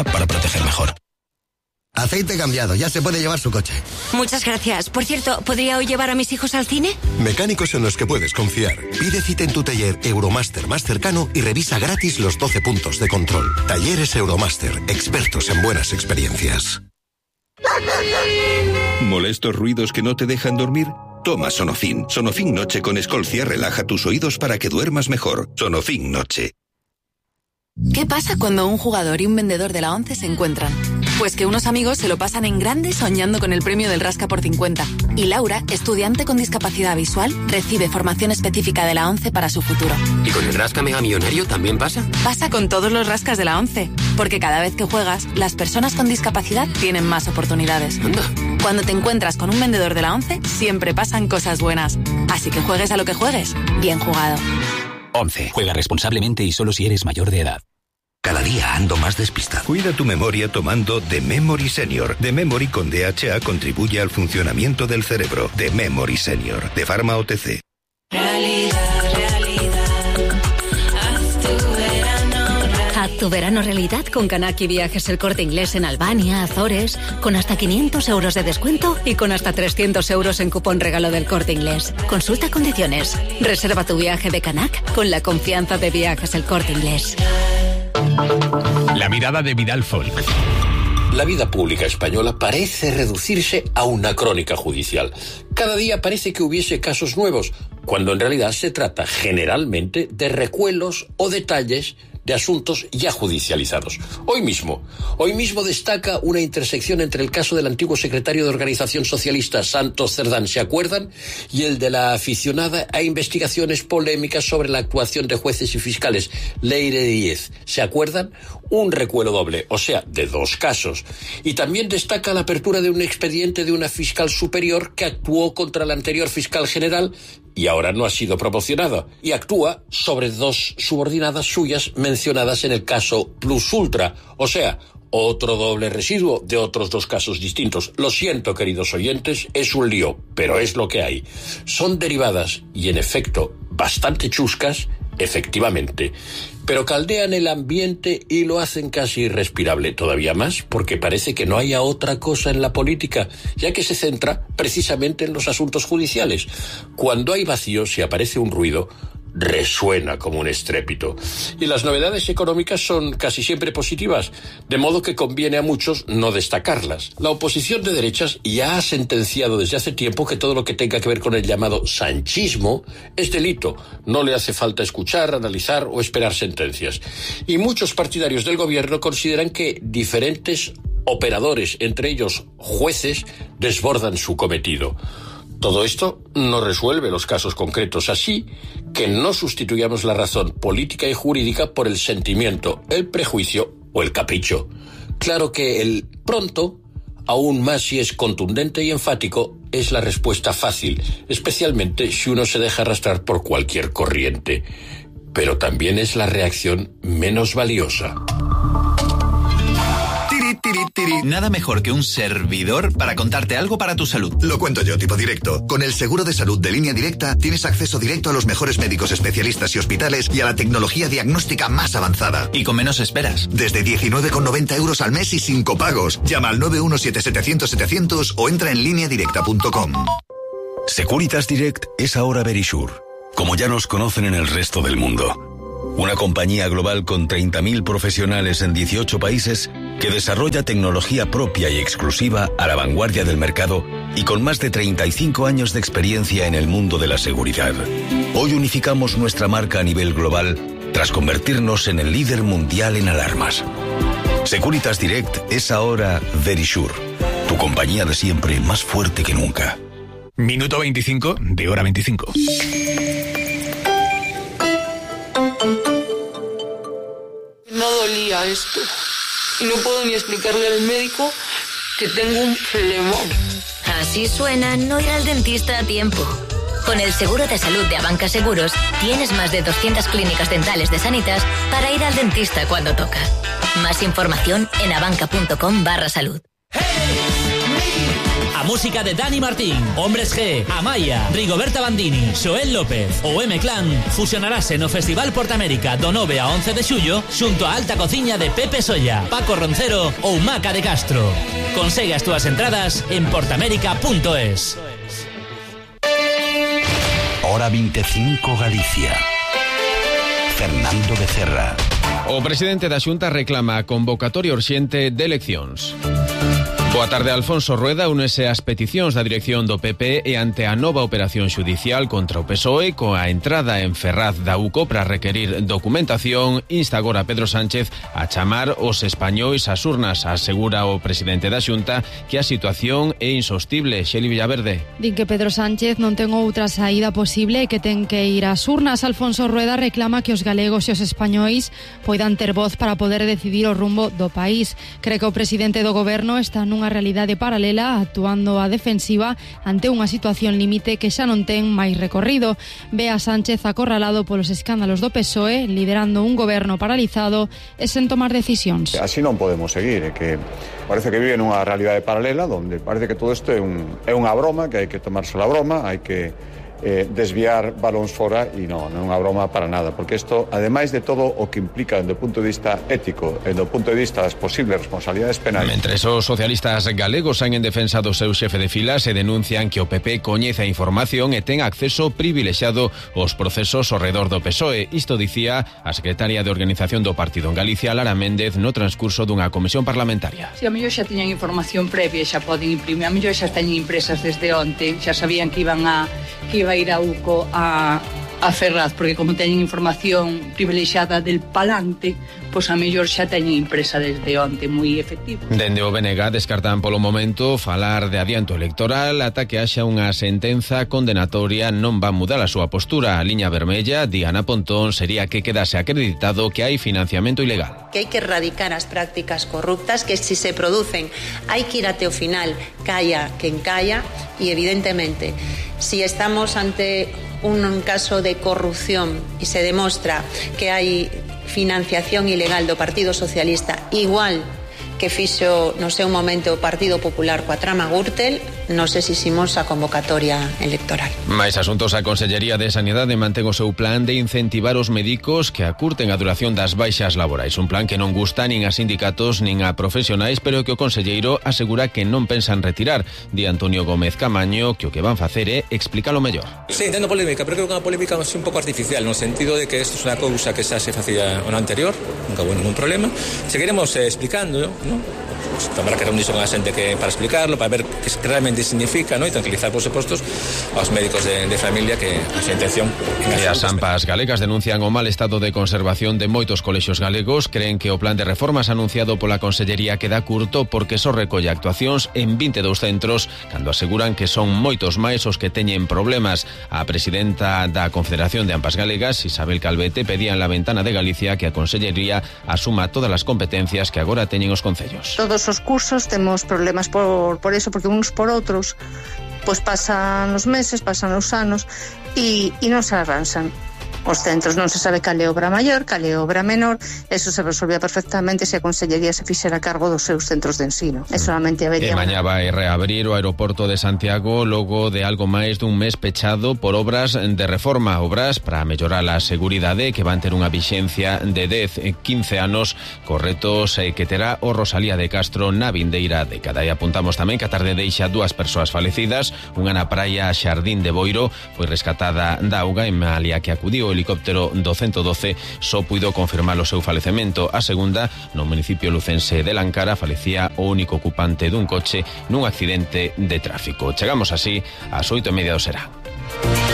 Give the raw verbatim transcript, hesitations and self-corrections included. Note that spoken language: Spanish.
para proteger mejor. Aceite cambiado, ya se puede llevar su coche. Muchas gracias. Por cierto, ¿podría hoy llevar a mis hijos al cine? Mecánicos en los que puedes confiar. Pide cita en tu taller Euromaster más cercano y revisa gratis los doce puntos de control. Talleres Euromaster, expertos en buenas experiencias. ¿Molestos ruidos que no te dejan dormir? Toma Sonofin. Sonofin Noche con Escolcia relaja tus oídos para que duermas mejor. Sonofin Noche. ¿Qué pasa cuando un jugador y un vendedor de la ONCE se encuentran? Pues que unos amigos se lo pasan en grande soñando con el premio del Rasca por cincuenta. Y Laura, estudiante con discapacidad visual, recibe formación específica de la ONCE para su futuro. ¿Y con el Rasca Mega Millonario también pasa? Pasa con todos los rascas de la ONCE. Porque cada vez que juegas, las personas con discapacidad tienen más oportunidades. Anda. Cuando te encuentras con un vendedor de la ONCE, siempre pasan cosas buenas. Así que juegues a lo que juegues, bien jugado. ONCE. Juega responsablemente y solo si eres mayor de edad. Cada día ando más despistado. Cuida tu memoria tomando The Memory Senior. The Memory con D H A contribuye al funcionamiento del cerebro. The Memory Senior, de Pharma O T C. Realidad, realidad. Haz tu verano realidad. Haz tu verano realidad con Kanaki Viajes El Corte Inglés en Albania, Azores, con hasta quinientos euros de descuento y con hasta trescientos euros en cupón regalo del Corte Inglés. Consulta condiciones. Reserva tu viaje de Canac con la confianza de Viajes El Corte Inglés. La mirada de Vidal Folk. La vida pública española parece reducirse a una crónica judicial. Cada día parece que hubiese casos nuevos, cuando en realidad se trata generalmente de recuelos o detalles de asuntos ya judicializados. Hoy mismo, hoy mismo destaca una intersección entre el caso del antiguo secretario de Organización Socialista Santos Cerdán, ¿se acuerdan? Y el de la aficionada a investigaciones polémicas sobre la actuación de jueces y fiscales, Leire Díez, ¿se acuerdan? Un recuelo doble, o sea, de dos casos. Y también destaca la apertura de un expediente de una fiscal superior que actuó contra la anterior fiscal general y ahora no ha sido promocionada, y actúa sobre dos subordinadas suyas mencionadas en el caso Plus Ultra, o sea, otro doble residuo de otros dos casos distintos. Lo siento, queridos oyentes, es un lío, pero es lo que hay. Son derivadas y, en efecto, bastante chuscas, efectivamente, pero caldean el ambiente y lo hacen casi irrespirable, todavía más, porque parece que no haya otra cosa en la política, ya que se centra precisamente en los asuntos judiciales. Cuando hay vacío, si aparece un ruido, resuena como un estrépito. Y las novedades económicas son casi siempre positivas, de modo que conviene a muchos no destacarlas. La oposición de derechas ya ha sentenciado desde hace tiempo que todo lo que tenga que ver con el llamado sanchismo es delito. No le hace falta escuchar, analizar o esperar sentencias. Y muchos partidarios del gobierno consideran que diferentes operadores, entre ellos jueces, desbordan su cometido. Todo esto no resuelve los casos concretos, así que no sustituyamos la razón política y jurídica por el sentimiento, el prejuicio o el capricho. Claro que el pronto, aún más si es contundente y enfático, es la respuesta fácil, especialmente si uno se deja arrastrar por cualquier corriente. Pero también es la reacción menos valiosa. Nada mejor que un servidor para contarte algo para tu salud. Lo cuento yo, tipo directo. Con el seguro de salud de Línea Directa tienes acceso directo a los mejores médicos especialistas y hospitales y a la tecnología diagnóstica más avanzada. Y con menos esperas. Desde diecinueve con noventa euros al mes y sin copagos. Llama al nueve uno siete setecientos setecientos o entra en línea directa punto com. Securitas Direct es ahora Verisure, como ya nos conocen en el resto del mundo. Una compañía global con treinta mil profesionales en dieciocho países que desarrolla tecnología propia y exclusiva a la vanguardia del mercado y con más de treinta y cinco años de experiencia en el mundo de la seguridad. Hoy unificamos nuestra marca a nivel global tras convertirnos en el líder mundial en alarmas. Securitas Direct es ahora Verisure, tu compañía de siempre más fuerte que nunca. Minuto veinticinco de hora veinticinco. No dolía esto y no puedo ni explicarle al médico que tengo un flemón. Así suena no ir al dentista a tiempo. Con el seguro de salud de Abanca Seguros tienes más de doscientas clínicas dentales de Sanitas para ir al dentista cuando toca. Más información en abanca punto com barra salud. A música de Dani Martín, Hombres G, Amaya, Rigoberta Bandini, Xoel López ou M-Clan fusionarase no Festival Portamérica do nove a once de xullo xunto a alta cociña de Pepe Solla, Paco Roncero ou Maca de Castro. Consegue as túas entradas en portamérica punto es. Hora veinticinco Galicia. Fernando Becerra. O presidente da Xunta reclama a convocatoria urxente de eleccións. Boa tarde, Alfonso Rueda únese ás peticións da dirección do P P e ante a nova operación xudicial contra o P S O E coa entrada en Ferraz da U C O para requerir documentación, insta agora Pedro Sánchez a chamar os españois ás urnas. Asegura o presidente da Xunta que a situación é insostible. Xeli Villaverde. Din que Pedro Sánchez non ten outra saída posible e que ten que ir ás urnas. Alfonso Rueda reclama que os galegos e os españois poidan ter voz para poder decidir o rumbo do país. Cree que o presidente do goberno está nun unha realidade paralela actuando a defensiva ante unha situación límite que xa non ten máis recorrido. Ve a Sánchez acorralado polos escándalos do P S O E, liderando un goberno paralizado e sen tomar decisións. Así non podemos seguir, é que parece que vive nunha realidade paralela onde parece que todo isto é, un, é unha broma, que hai que tomarse a broma, hai que Eh, desviar balóns fora e non, non é unha broma para nada, porque isto, ademais de todo o que implica do punto de vista ético e do punto de vista das posibles responsabilidades penais. Mentres os socialistas galegos saen en defensa do seu xefe de filas e denuncian que o P P coñece a información e ten acceso privilexiado aos procesos ao redor do P S O E. Isto dicía a secretaria de Organización do Partido en Galicia, Lara Méndez, no transcurso dunha comisión parlamentaria. Si, a mellor xa tiñan información previa, xa poden imprimir, a mellor xa teñen impresas desde onte, xa sabían que iban a que iba a ir a U C O a, a Ferraz, porque como teñen información privilexiada del palante, pois a mellor xa teñen impresa desde onte, moi efectivo. Dende o B N G descartan polo momento falar de adianto electoral ata que haxa unha sentenza condenatoria. Non va mudar a súa postura. A liña vermella, Diana Pontón, sería que quedase acreditado que hai financiamento ilegal. Que hai que erradicar as prácticas corruptas, que si se producen hai que ir até o final, calla quen calla, e evidentemente si estamos ante un caso de corrupción e se demostra que hai financiación ilegal do Partido Socialista, igual que fixo no seu momento o Partido Popular coa trama Gürtel, non sei se ximos a convocatoria electoral. Mais asuntos, a Consellería de Sanidade mantén o seu plan de incentivar os médicos que acurten a duración das baixas laborais. Un plan que non gusta nin a sindicatos nin a profesionais, pero que o conselleiro asegura que non pensan retirar. Di Antonio Gómez Camaño que o que van facer é explícalo mellor. Sí, entendo polémica, pero creo que é unha polémica un pouco artificial, no sentido de que isto é unha cousa que xa se facía no anterior, nunca houve ningún problema. Seguiremos eh, explicando, ¿no? Pues, tomar que reunirse con a xente que para explicarlo, para ver que realmente significa, ¿no? E tranquilizar, por suposto, aos médicos de, de familia que a súa intención. E as AMPAs galegas denuncian o mal estado de conservación de moitos colexios galegos. Creen que o plan de reformas anunciado pola Consellería queda curto porque só recolle actuacións en vinte e dous centros, cando aseguran que son moitos máis os que teñen problemas. A presidenta da Confederación de AMPAs Galegas, Isabel Calvete, pedía en la ventana de Galicia que a Consellería asuma todas as competencias que agora teñen os concellos. Todos os cursos temos problemas por, por eso, porque uns por outros pois pasan os meses, pasan os anos e, e non se arranxan. Os centros non se sabe cal é obra maior, cal é obra menor. Eso se resolvía perfectamente se a Consellería se fixera cargo dos seus centros de ensino. E solamente habería... E mañá vai reabrir o aeroporto de Santiago logo de algo máis dun mes pechado por obras de reforma, obras para mellorar a seguridade que van ter unha vixencia de dez a quince anos, corretos que terá o Rosalía de Castro na vindeira década. E apuntamos tamén que a tarde deixa dúas persoas falecidas, unha na praia Xardín de Boiro, foi rescatada da auga en malia que acudiu o helicóptero do ciento doce, só puido confirmar o seu falecemento. A segunda, no municipio lucense de Lancara, falecía o único ocupante dun coche nun accidente de tráfico. Chegamos así ás oito e media do serán.